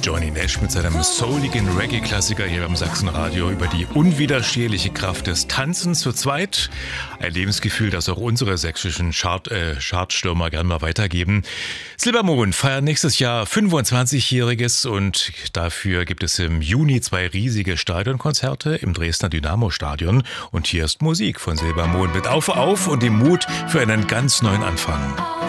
Johnny Nash mit seinem souligen Reggae-Klassiker hier beim Sachsenradio über die unwiderstehliche Kraft des Tanzens zu zweit. Ein Lebensgefühl, das auch unsere sächsischen Chartstürmer gerne mal weitergeben. Silbermond feiert nächstes Jahr 25-Jähriges und dafür gibt es im Juni 2 riesige Stadionkonzerte im Dresdner Dynamo-Stadion. Und hier ist Musik von Silbermond mit Auf und dem Mut für einen ganz neuen Anfang.